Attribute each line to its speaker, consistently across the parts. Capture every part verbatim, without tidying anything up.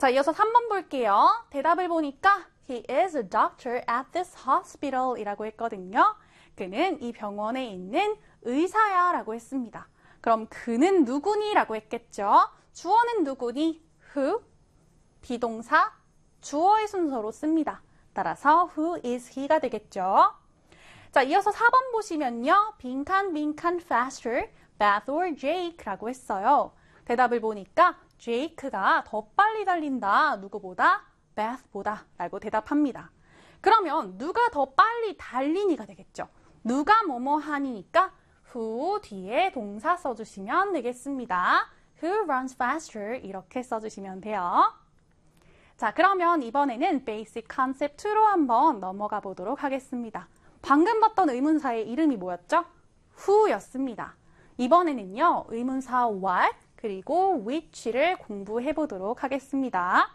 Speaker 1: 자, 이어서 삼 번 볼게요. 대답을 보니까 He is a doctor at this hospital 이라고 했거든요. 그는 이 병원에 있는 의사야 라고 했습니다. 그럼 그는 누구니? 라고 했겠죠. 주어는 누구니? who, 비동사, 주어의 순서로 씁니다. 따라서 who is he가 되겠죠. 자, 이어서 사 번 보시면요. 빈칸 빈칸 faster, Beth or Jake 라고 했어요. 대답을 보니까 Jake가 더 빨리 달린다. 누구보다? Beth보다 라고 대답합니다. 그러면 누가 더 빨리 달리니가 되겠죠. 누가 뭐뭐 하니니까 who 뒤에 동사 써주시면 되겠습니다. Who runs faster 이렇게 써주시면 돼요. 자, 그러면 이번에는 Basic Concept 이로 한번 넘어가 보도록 하겠습니다. 방금 봤던 의문사의 이름이 뭐였죠? who였습니다. 이번에는요, 의문사 what 그리고 which를 공부해 보도록 하겠습니다.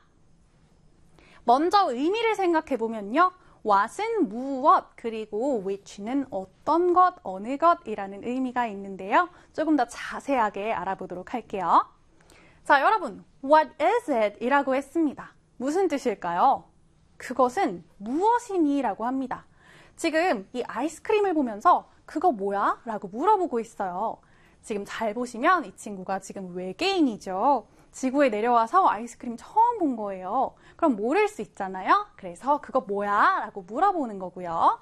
Speaker 1: 먼저 의미를 생각해 보면요. what은 무엇, 그리고 which는 어떤 것, 어느 것이라는 의미가 있는데요. 조금 더 자세하게 알아보도록 할게요. 자, 여러분, what is it? 이라고 했습니다. 무슨 뜻일까요? 그것은 무엇이니? 라고 합니다. 지금 이 아이스크림을 보면서 그거 뭐야? 라고 물어보고 있어요. 지금 잘 보시면 이 친구가 지금 외계인이죠. 지구에 내려와서 아이스크림 처음 본 거예요. 그럼 모를 수 있잖아요. 그래서 그거 뭐야? 라고 물어보는 거고요.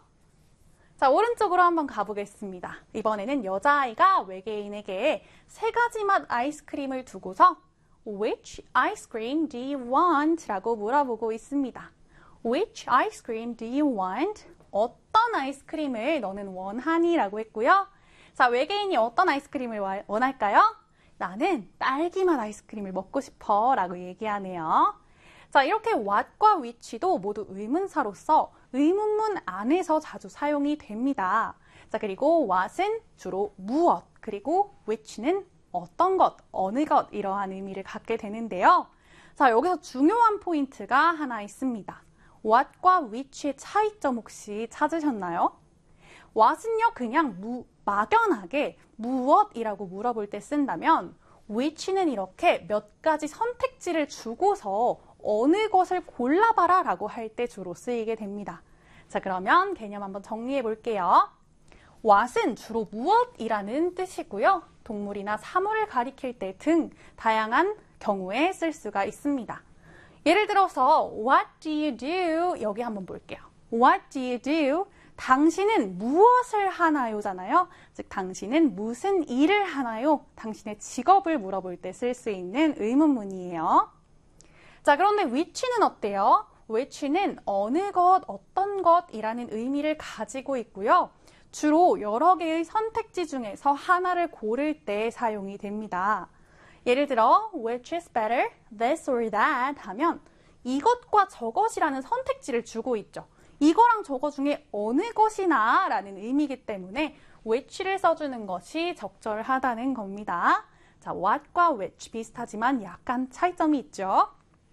Speaker 1: 자, 오른쪽으로 한번 가보겠습니다. 이번에는 여자아이가 외계인에게 세 가지 맛 아이스크림을 두고서 Which ice cream do you want? 라고 물어보고 있습니다. Which ice cream do you want? 어떤 아이스크림을 너는 원하니? 라고 했고요. 자, 외계인이 어떤 아이스크림을 원할까요? 나는 딸기맛 아이스크림을 먹고 싶어 라고 얘기하네요. 자, 이렇게 what과 which도 모두 의문사로서 의문문 안에서 자주 사용이 됩니다. 자, 그리고 what은 주로 무엇, 그리고 which는 어떤 것, 어느 것 이러한 의미를 갖게 되는데요. 자, 여기서 중요한 포인트가 하나 있습니다. what과 which의 차이점 혹시 찾으셨나요? what은요, 그냥 무, 막연하게 무엇이라고 물어볼 때 쓴다면 which는 이렇게 몇 가지 선택지를 주고서 어느 것을 골라봐라 라고 할 때 주로 쓰이게 됩니다. 자, 그러면 개념 한번 정리해 볼게요. what은 주로 무엇이라는 뜻이고요. 동물이나 사물을 가리킬 때 등 다양한 경우에 쓸 수가 있습니다. 예를 들어서 What do you do? 여기 한번 볼게요. What do you do? 당신은 무엇을 하나요? 잖아요. 즉, 당신은 무슨 일을 하나요? 당신의 직업을 물어볼 때 쓸 수 있는 의문문이에요. 자, 그런데 which는 어때요? which는 어느 것, 어떤 것이라는 의미를 가지고 있고요. 주로 여러 개의 선택지 중에서 하나를 고를 때 사용이 됩니다. 예를 들어 which is better, this or that 하면 이것과 저것이라는 선택지를 주고 있죠. 이거랑 저거 중에 어느 것이나 라는 의미이기 때문에 which를 써주는 것이 적절하다는 겁니다. 자, what과 which 비슷하지만 약간 차이점이 있죠.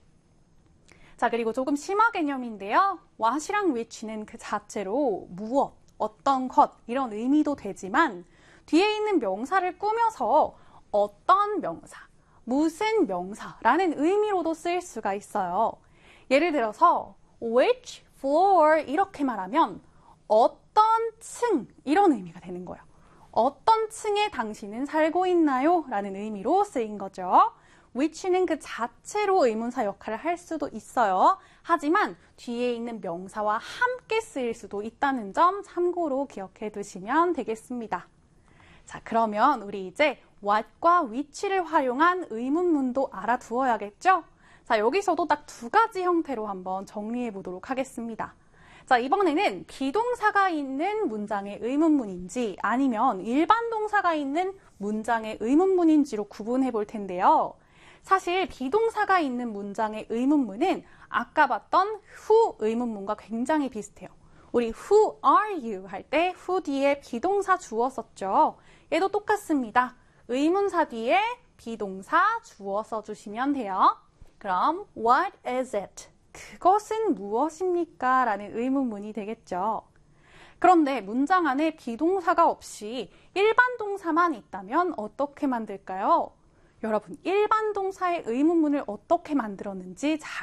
Speaker 1: 자, 그리고 조금 심화 개념인데요. what이랑 which는 그 자체로 무엇, 어떤 것 이런 의미도 되지만 뒤에 있는 명사를 꾸며서 어떤 명사, 무슨 명사라는 의미로도 쓰일 수가 있어요. 예를 들어서 which floor 이렇게 말하면 어떤 층 이런 의미가 되는 거예요. 어떤 층에 당신은 살고 있나요? 라는 의미로 쓰인 거죠. which는 그 자체로 의문사 역할을 할 수도 있어요. 하지만 뒤에 있는 명사와 함께 쓰일 수도 있다는 점 참고로 기억해 두시면 되겠습니다. 자, 그러면 우리 이제 what과 which를 활용한 의문문도 알아두어야겠죠? 자, 여기서도 딱 두 가지 형태로 한번 정리해 보도록 하겠습니다. 자, 이번에는 비동사가 있는 문장의 의문문인지 아니면 일반 동사가 있는 문장의 의문문인지로 구분해 볼 텐데요. 사실 비동사가 있는 문장의 의문문은 아까 봤던 who 의문문과 굉장히 비슷해요. 우리 who are you 할 때 who 뒤에 비동사 주어 썼죠. 얘도 똑같습니다. 의문사 뒤에 비동사 주어 써주시면 돼요. 그럼 what is it? 그것은 무엇입니까? 라는 의문문이 되겠죠. 그런데 문장 안에 비동사가 없이 일반 동사만 있다면 어떻게 만들까요? 여러분, 일반 동사의 의문문을 어떻게 만들었는지 잘